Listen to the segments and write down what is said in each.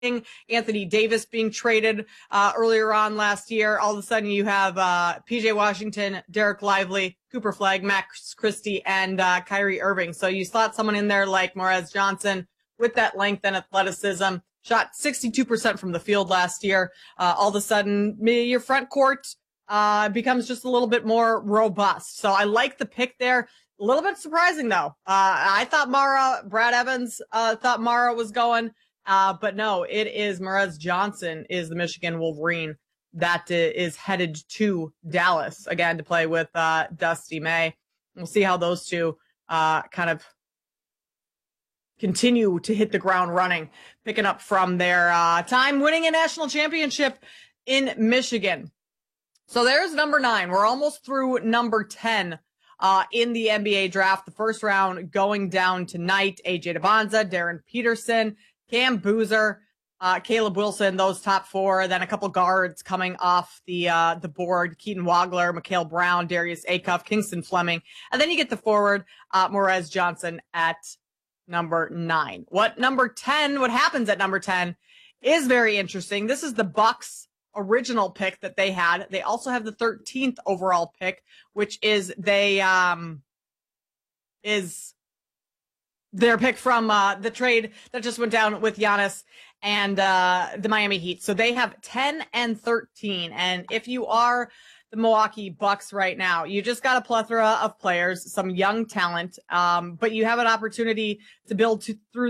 Anthony Davis being traded earlier on last year. All of a sudden you have PJ Washington, Derek Lively, Cooper Flagg, Max Christie, and Kyrie Irving. So you slot someone in there like Morez Johnson with that length and athleticism. Shot 62% from the field last year. All of a sudden, your front court becomes just a little bit more robust. So I like the pick there. A little bit surprising, though. I thought Brad Evans thought Mara was going. But no, it is Morez Johnson is the Michigan Wolverine that is headed to Dallas again to play with Dusty May. We'll see how those two kind of continue to hit the ground running, picking up from their time winning a national championship in Michigan. So there's number 9. We're almost through number 10 in the NBA draft. The first round going down tonight. AJ Debonza, Darren Peterson, Cam Boozer, Caleb Wilson, those top 4. Then a couple guards coming off the board. Keaton Wagler, Mikhail Brown, Darius Acuff, Kingston Fleming. And then you get the forward, Morez Johnson at number 9. What happens at number 10 is very interesting. This is the Bucks original pick that they had. They also have the 13th overall pick, which is their pick from the trade that just went down with Giannis and the Miami Heat. So they have 10 and 13. And if you are the Milwaukee Bucks right now, you just got a plethora of players, some young talent, but you have an opportunity to build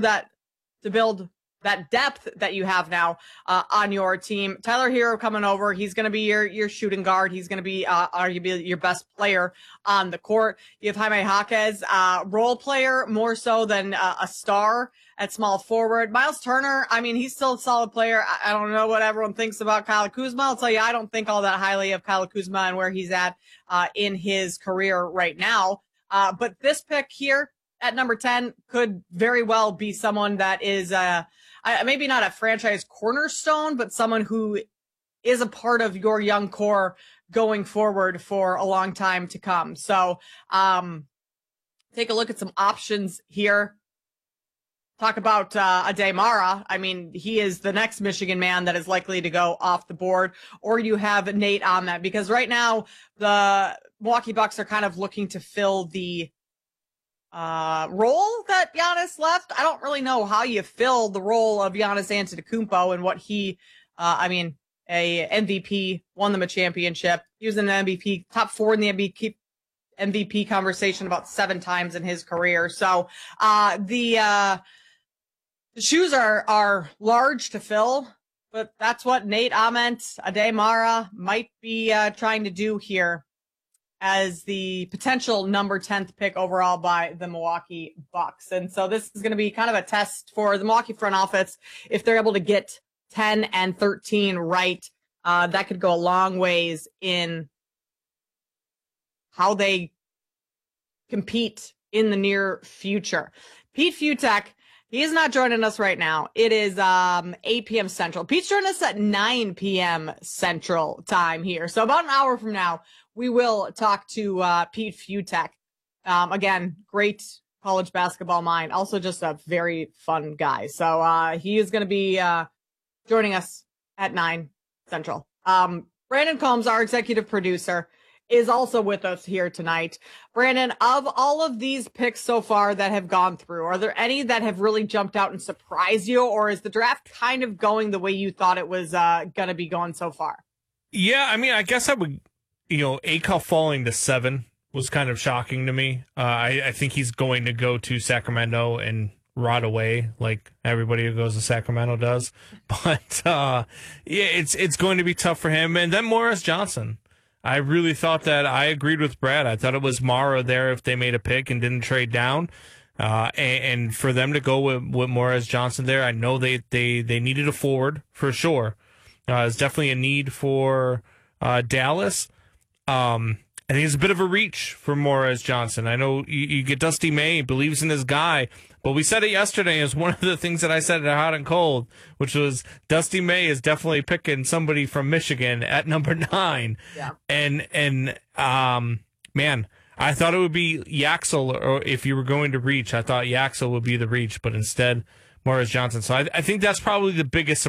that depth that you have now on your team. Tyler Hero coming over. He's going to be your shooting guard. He's going to be arguably your best player on the court. You have Jaime Jaquez, role player more so than a star at small forward. Miles Turner, I mean, he's still a solid player. I don't know what everyone thinks about Kyle Kuzma. I'll tell you, I don't think all that highly of Kyle Kuzma and where he's at in his career right now. But this pick here at number 10 could very well be someone that is maybe not a franchise cornerstone, but someone who is a part of your young core going forward for a long time to come. So take a look at some options here. Talk about Ade Mara. I mean, he is the next Michigan man that is likely to go off the board. Or you have Nate Ahmed, because right now the Milwaukee Bucks are kind of looking to fill the role that Giannis left. I don't really know how you fill the role of Giannis Antetokounmpo and what he, a MVP, won them a championship. He was in the MVP, top 4 in the MVP conversation about 7 times in his career. So, the shoes are large to fill, but that's what Nate Ahmed, Ade Mara might be trying to do here as the potential number 10th pick overall by the Milwaukee Bucks. And so this is going to be kind of a test for the Milwaukee front office. If they're able to get 10 and 13 right, that could go a long ways in how they compete in the near future. Pete Fiutak, he is not joining us right now. It is 8 p.m. Central. Pete's joining us at 9 p.m. Central time here. So about an hour from now, we will talk to Pete Fiutak. Again, great college basketball mind. Also just a very fun guy. So he is going to be joining us at 9 Central. Brandon Combs, our executive producer, is also with us here tonight. Brandon, of all of these picks so far that have gone through, are there any that have really jumped out and surprised you, or is the draft kind of going the way you thought it was going to be going so far? Yeah, I mean, I guess I would, Acuff falling to 7 was kind of shocking to me. I think he's going to go to Sacramento and rot away like everybody who goes to Sacramento does. But yeah, it's going to be tough for him. And then Morez Johnson. I really thought that I agreed with Brad. I thought it was Mara there if they made a pick and didn't trade down. And for them to go with Morez Johnson there, I know they needed a forward for sure. It's definitely a need for Dallas. I think it's a bit of a reach for Morez Johnson. I know you get Dusty May, believes in his guy, but we said it yesterday as one of the things that I said at Hot and Cold, which was Dusty May is definitely picking somebody from Michigan at number 9. Yeah. And man, I thought it would be Yaxel, or if you were going to reach, I thought Yaxel would be the reach, but instead Morris Johnson. So I think that's probably the biggest